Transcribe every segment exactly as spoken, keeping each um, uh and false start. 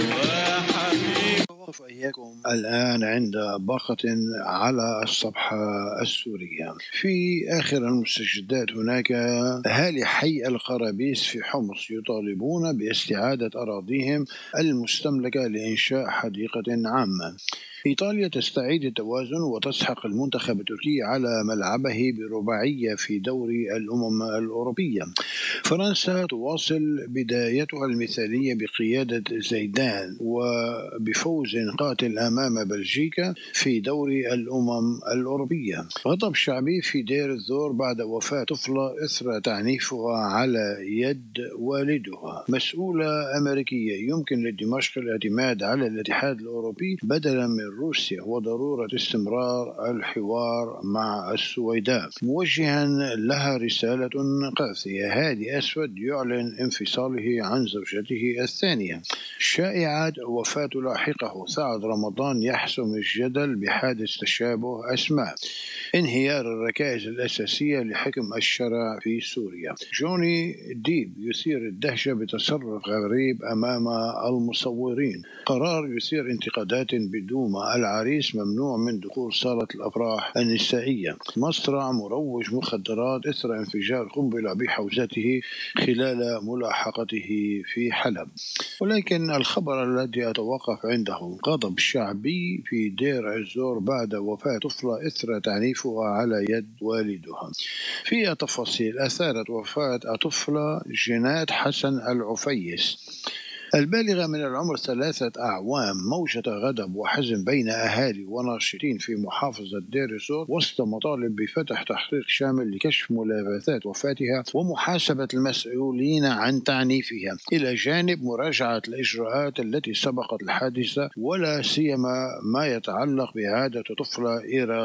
نتوقف إياكم الآن عند باقة على الصفحة السورية. في آخر المستجدات هناك أهالي حي القرابيس في حمص يطالبون باستعادة أراضيهم المستملكة لإنشاء حديقة عامة. إيطاليا تستعيد التوازن وتسحق المنتخب التركي على ملعبه برباعية في دوري الأمم الأوروبية. فرنسا تواصل بدايتها المثالية بقيادة زيدان وبفوز قاتل أمام بلجيكا في دوري الأمم الأوروبية. غضب شعبي في دير الزور بعد وفاة طفلة إثر تعنيفها على يد والدها. مسؤولة أمريكية: يمكن لدمشق الاعتماد على الاتحاد الأوروبي بدلا من روسيا وضرورة استمرار الحوار مع السويداء. موجها لها رسالة قاسية: هادي أسود يعلن انفصاله عن زوجته الثانية. شائعات وفاة لاحقه: سعد رمضان يحسم الجدل بحادث تشابه أسماء. انهيار الركائز الأساسية لحكم الشرع في سوريا. جوني ديب يثير الدهشة بتصرف غريب أمام المصورين. قرار يثير انتقادات بدوما. العريس ممنوع من دخول صالة الأفراح النسائية. مصرع مروج مخدرات إثر انفجار قنبلة بحوزته خلال ملاحقته في حلب. ولكن الخبر الذي أتوقف عنده: غضب شعبي في دير الزور بعد وفاة طفلة إثر تعنيفها على يد والدها. في تفاصيل: أثارت وفاة طفلة جنات حسن العفيس البالغة من العمر ثلاثة أعوام موجة غضب وحزن بين أهالي وناشطين في محافظة دير الزور وسط مطالب بفتح تحقيق شامل لكشف ملابسات وفاتها ومحاسبة المسؤولين عن تعنيفها، إلى جانب مراجعة الإجراءات التي سبقت الحادثة ولا سيما ما يتعلق بإعادة طفلة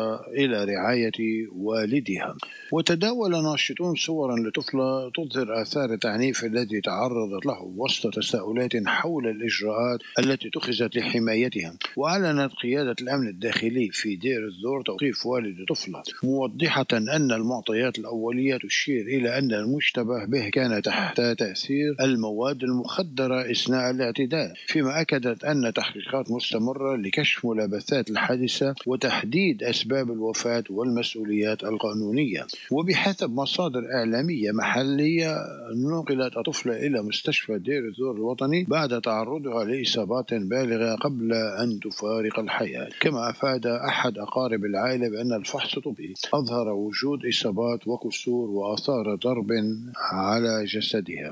إلى رعاية والدها. وتداول ناشطون صورا لطفلة تظهر آثار التعنيف الذي تعرضت له وسط تساؤلات حول الإجراءات التي اتخذت لحمايتها. وأعلنت قيادة الأمن الداخلي في دير الزور توقيف والد طفلة، موضحة أن المعطيات الأولية تشير إلى أن المشتبه به كان تحت تأثير المواد المخدرة أثناء الاعتداء، فيما أكدت أن تحقيقات مستمرة لكشف ملابسات الحادثة وتحديد أسباب الوفاة والمسؤوليات القانونية. وبحسب مصادر إعلامية محلية، نقلت الطفلة إلى مستشفى دير الزور الوطني بعد تعرضها لإصابات بالغة قبل أن تفارق الحياة. كما أفاد أحد أقارب العائلة بأن الفحص الطبي أظهر وجود إصابات وكسور وآثار ضرب على جسدها.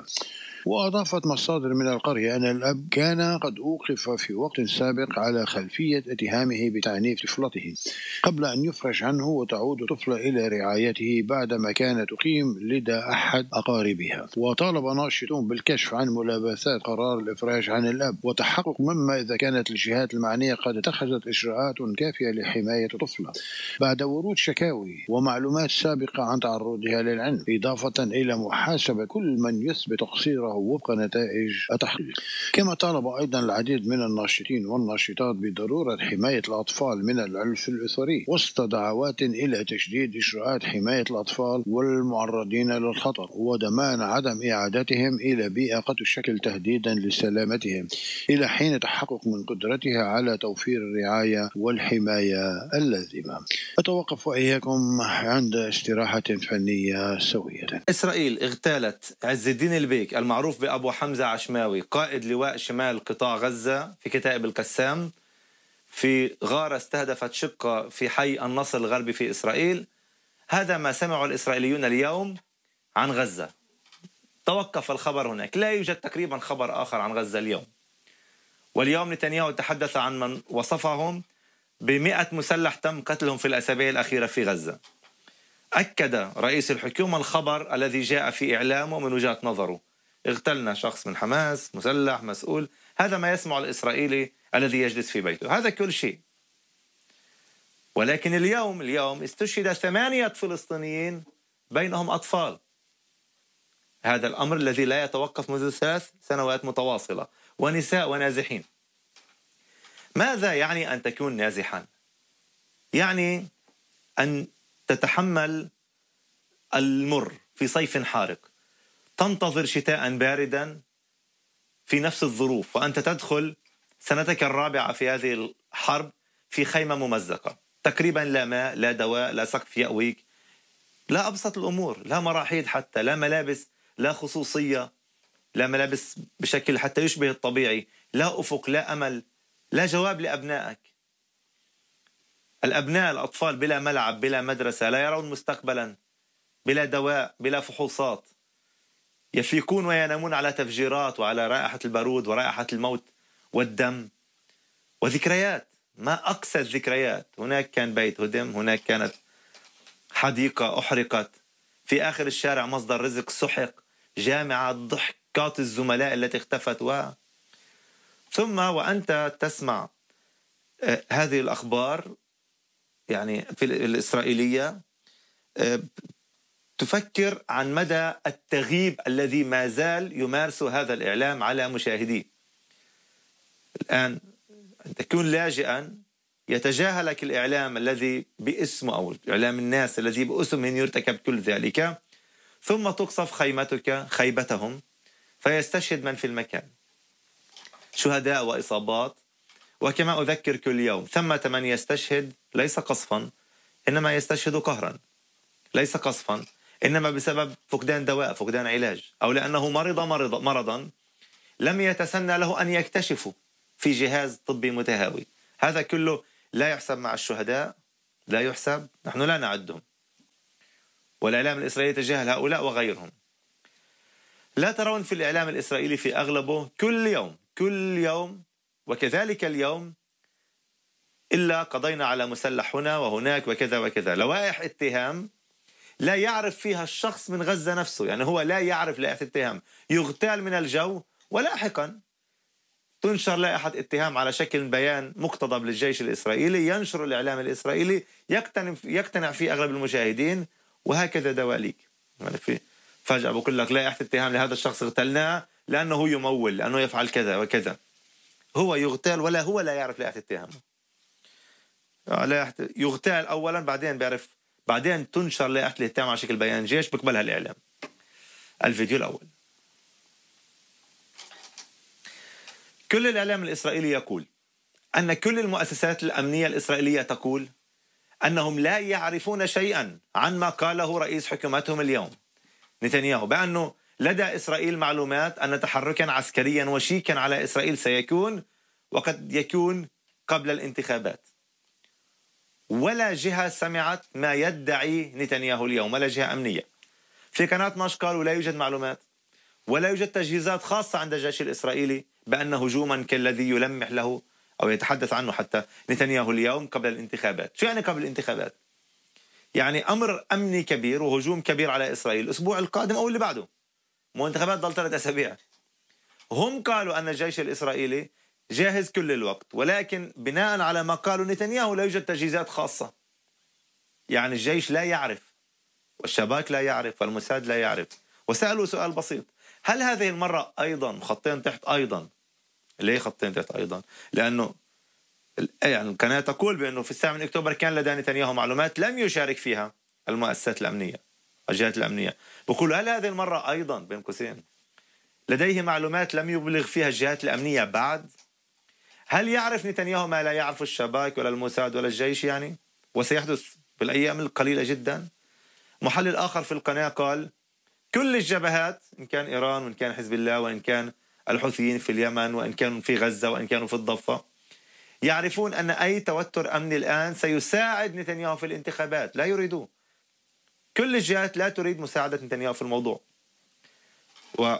وأضافت مصادر من القرية أن الأب كان قد أوقف في وقت سابق على خلفية اتهامه بتعنيف طفلته قبل أن يفرج عنه وتعود طفلة إلى رعايته بعدما كانت تقيم لدى أحد أقاربها. وطالب ناشطون بالكشف عن ملابسات قرار الإفراج عن الأب وتحقق مما إذا كانت الجهات المعنية قد اتخذت إجراءات كافية لحماية طفلة بعد ورود شكاوي ومعلومات سابقة عن تعرضها للعنف، إضافة إلى محاسبة كل من يثبت تقصيره وفق نتائج التحقيق. كما طالب أيضا العديد من الناشطين والناشطات بضرورة حماية الأطفال من العنف الأسري وسط دعوات إلى تشديد إجراءات حماية الأطفال والمعرضين للخطر وضمان عدم إعادتهم إلى بيئة قد تشكل تهديدا لسلامتهم إلى حين تحقق من قدرتها على توفير الرعاية والحماية اللازمة. أتوقف إياكم عند استراحة فنية سوية. إسرائيل اغتالت عز الدين البيك المعروف بأبو حمزة عشماوي قائد لواء شمال قطاع غزة في كتائب القسام في غارة استهدفت شقة في حي النصر الغربي في إسرائيل. هذا ما سمعه الإسرائيليون اليوم عن غزة. توقف الخبر هناك، لا يوجد تقريبا خبر آخر عن غزة اليوم. واليوم نتنياهو تحدث عن من وصفهم بمئة مسلح تم قتلهم في الأسابيع الأخيرة في غزة. أكد رئيس الحكومة الخبر الذي جاء في إعلامه من وجهة نظره: اغتلنا شخص من حماس مسلح مسؤول. هذا ما يسمع الإسرائيلي الذي يجلس في بيته، هذا كل شيء. ولكن اليوم اليوم استشهد ثمانية فلسطينيين بينهم أطفال. هذا الأمر الذي لا يتوقف منذ ثلاث سنوات متواصلة، ونساء ونازحين. ماذا يعني أن تكون نازحا؟ يعني أن تتحمل المر في صيف حارق، تنتظر شتاء باردا في نفس الظروف، وأنت تدخل سنتك الرابعة في هذه الحرب في خيمة ممزقة، تقريبا لا ماء، لا دواء، لا سقف يأويك، لا أبسط الأمور، لا مراحيض حتى، لا ملابس، لا خصوصية، لا ملابس بشكل حتى يشبه الطبيعي، لا أفق، لا أمل، لا جواب لأبنائك. الأبناء الأطفال بلا ملعب، بلا مدرسة، لا يرون مستقبلا، بلا دواء، بلا فحوصات، يفيقون وينامون على تفجيرات وعلى رائحة البارود ورائحة الموت والدم وذكريات. ما أقسى الذكريات. هناك كان بيت هدم، هناك كانت حديقة أحرقت، في آخر الشارع مصدر رزق سحق، جامعة، ضحكات الزملاء التي اختفت. و ثم وأنت تسمع هذه الأخبار يعني في الإسرائيلية، تفكر عن مدى التغييب الذي ما زال يمارسه هذا الإعلام على مشاهديه. الآن تكون لاجئا، يتجاهلك الإعلام الذي باسمه أو إعلام الناس الذي باسمه يرتكب كل ذلك، ثم تقصف خيمتك خيبتهم فيستشهد من في المكان، شهداء وإصابات. وكما أذكر كل يوم، ثمة من يستشهد ليس قصفا، إنما يستشهد قهرا، ليس قصفا إنما بسبب فقدان دواء، فقدان علاج، أو لأنه مرض مرض مرضا لم يتسنى له أن يكتشفه في جهاز طبي متهاوي. هذا كله لا يحسب مع الشهداء، لا يحسب، نحن لا نعدهم، والإعلام الإسرائيلي يتجاهل هؤلاء وغيرهم. لا ترون في الإعلام الإسرائيلي في أغلبه كل يوم كل يوم وكذلك اليوم إلا قضينا على مسلح هنا وهناك وكذا وكذا، لوائح اتهام لا يعرف فيها الشخص من غزة نفسه، يعني هو لا يعرف لائحة اتهام، يغتال من الجو، ولاحقا تنشر لائحة اتهام على شكل بيان مقتضب للجيش الإسرائيلي، ينشر الإعلام الإسرائيلي، يقتنع يقتنع فيه أغلب المشاهدين، وهكذا دواليك. فجأة بقول لك لائحة اتهام لهذا الشخص اغتلناه لأنه يمول، لأنه يفعل كذا وكذا. هو يغتال ولا هو لا يعرف لائحة اتهام، يغتال أولا، بعدين بيعرف، بعدين تنشر لائحة الاتهام على شكل بيان جيش بقبلها الإعلام. الفيديو الأول. كل الإعلام الإسرائيلي يقول أن كل المؤسسات الأمنية الإسرائيلية تقول أنهم لا يعرفون شيئا عن ما قاله رئيس حكومتهم اليوم نتنياهو، بأنه لدى إسرائيل معلومات أن تحركا عسكريا وشيكا على إسرائيل سيكون، وقد يكون قبل الانتخابات. ولا جهة سمعت ما يدعي نتنياهو اليوم، ولا جهة أمنية. في قناة ماش قالوا لا يوجد معلومات ولا يوجد تجهيزات خاصة عند الجيش الإسرائيلي بأن هجوما كالذي يلمح له أو يتحدث عنه حتى نتنياهو اليوم قبل الانتخابات. شو يعني قبل الانتخابات؟ يعني أمر أمني كبير وهجوم كبير على إسرائيل الأسبوع القادم أو اللي بعده، مو انتخابات ضل ثلاث أسابيع. هم قالوا أن الجيش الإسرائيلي جاهز كل الوقت، ولكن بناء على ما قالوا نتنياهو لا يوجد تجهيزات خاصة. يعني الجيش لا يعرف، والشباك لا يعرف، والموساد لا يعرف. وسألوا سؤال بسيط: هل هذه المرة أيضا خطين تحت أيضا؟ ليه خطين تحت أيضا؟ لأنه يعني القناة تقول بأنه في السابع من أكتوبر كان لدى نتنياهو معلومات لم يشارك فيها المؤسسات الأمنية، الجهات الأمنية. بقول هل هذه المرة أيضا بين قوسين لديه معلومات لم يبلغ فيها الجهات الأمنية بعد؟ هل يعرف نتنياهو ما لا يعرف الشباك ولا الموساد ولا الجيش يعني؟ وسيحدث بالأيام القليلة جدا. محلل آخر في القناة قال كل الجبهات، إن كان إيران وإن كان حزب الله وإن كان الحوثيين في اليمن وإن كانوا في غزة وإن كانوا في الضفة، يعرفون أن أي توتر أمني الآن سيساعد نتنياهو في الانتخابات، لا يريدوه. كل الجهات لا تريد مساعدة نتنياهو في الموضوع. و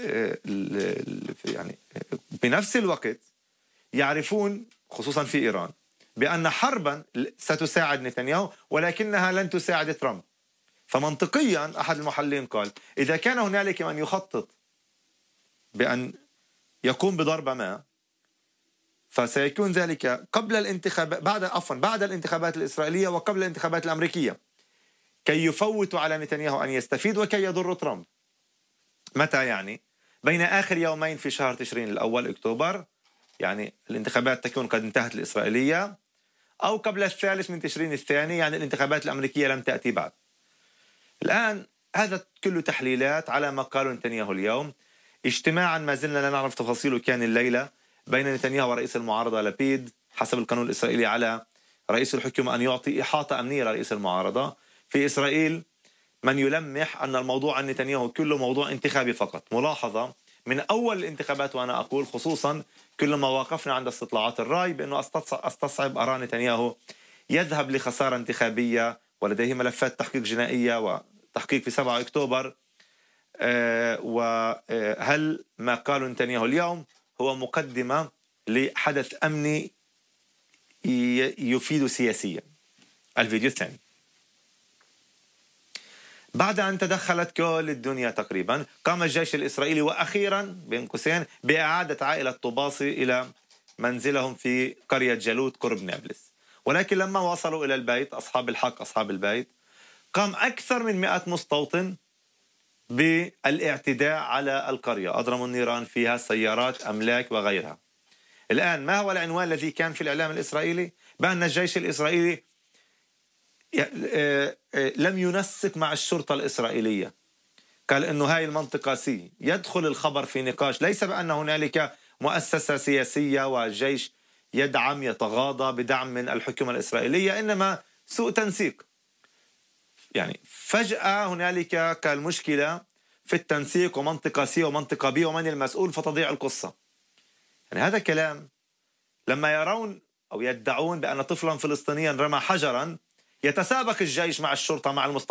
يعني بنفس الوقت يعرفون خصوصا في إيران بأن حربا ستساعد نتنياهو ولكنها لن تساعد ترامب. فمنطقيا أحد المحللين قال إذا كان هنالك من يخطط بأن يقوم بضربة ما فسيكون ذلك قبل الانتخابات، بعد عفوا بعد الانتخابات الإسرائيلية وقبل الانتخابات الأمريكية، كي يفوتوا على نتنياهو أن يستفيد وكي يضر ترامب. متى يعني؟ بين آخر يومين في شهر تشرين الأول أكتوبر، يعني الانتخابات تكون قد انتهت الإسرائيلية، أو قبل الثالث من تشرين الثاني، يعني الانتخابات الأمريكية لم تأتي بعد. الآن هذا كله تحليلات على ما قاله نتنياهو اليوم. اجتماعا ما زلنا لا نعرف تفاصيله كان الليلة بين نتنياهو ورئيس المعارضة لبيد حسب القانون الإسرائيلي على رئيس الحكومة أن يعطي إحاطة أمنية لرئيس المعارضة. في إسرائيل من يلمح أن الموضوع عن نتنياهو كله موضوع انتخابي فقط. ملاحظة من أول الانتخابات وأنا أقول خصوصا كلما وقفنا عند استطلاعات الرأي بأنه أستصعب أرى نتنياهو يذهب لخسارة انتخابية ولديه ملفات تحقيق جنائية وتحقيق في سبعة أكتوبر. أه وهل ما قاله نتنياهو اليوم هو مقدمة لحدث أمني يفيد سياسيا؟ الفيديو الثاني. بعد أن تدخلت كل الدنيا تقريبا قام الجيش الإسرائيلي وأخيرا بين قوسين بإعادة عائلة طوباسي إلى منزلهم في قرية جالوت قرب نابلس. ولكن لما وصلوا إلى البيت أصحاب الحق أصحاب البيت قام أكثر من مئة مستوطن بالاعتداء على القرية. أضرموا النيران فيها، سيارات، أملاك وغيرها. الآن ما هو العنوان الذي كان في الإعلام الإسرائيلي؟ بأن الجيش الإسرائيلي لم ينسق مع الشرطة الإسرائيلية. قال أنه هاي المنطقة سي. يدخل الخبر في نقاش ليس بأن هنالك مؤسسة سياسية والجيش يدعم يتغاضى بدعم من الحكومة الإسرائيلية، إنما سوء تنسيق. يعني فجأة هنالك كالمشكلة في التنسيق ومنطقة سي ومنطقة بي ومن المسؤول فتضيع القصة. يعني هذا كلام لما يرون أو يدعون بأن طفلا فلسطينيا رمى حجرا يتسابق الجيش مع الشرطة مع المستوطنين